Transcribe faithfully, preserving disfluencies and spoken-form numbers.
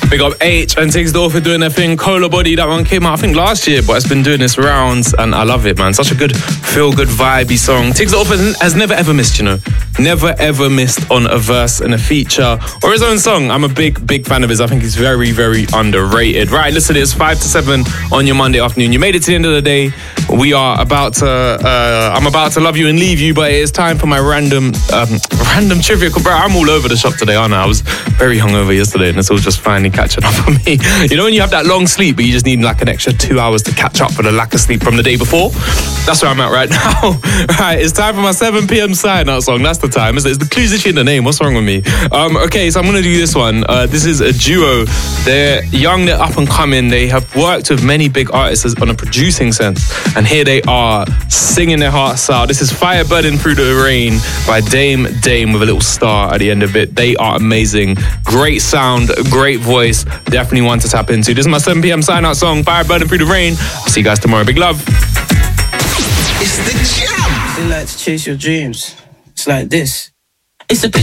Big up H and Tiggs Door for doing their thing. Cola Body, that one came out I think last year, but it's been doing this rounds and I love it, man. Such a good feel-good vibey song. Tiggs Door has never ever missed, you know. Never ever missed on a verse and a feature or his own song. I'm a big, big fan of his. I think he's very, very underrated. Right, listen, it's five to seven on your Monday afternoon. You made it to the end of the day. We are about to, uh, I'm about to love you and leave you, but it is time for my random, um, random trivia. Bro, I'm all over the shop today, aren't I? I was very hungover yesterday and it's all just finally catching up on me. You know when you have that long sleep, but you just need like an extra two hours to catch up for the lack of sleep from the day before? That's where I'm at right now. Right, it's time for my seven p.m. sign-out song. That's the time. It's, it's the clues issue in the name. What's wrong with me? Um, okay, so I'm going to do this one. Uh, this is a duo. They're young, they're up and coming. They have worked with many big artists on a producing sense. And here they are, singing their hearts out. This is Fire Burning Through the Rain by Dame Dame with a little star at the end of it. They are amazing. Great sound, great voice. Definitely one to tap into. This is my seven p.m. sign-out song, Fire Burning Through the Rain. I'll see you guys tomorrow. Big love. It's the jam. They like to chase your dreams. It's like this. It's a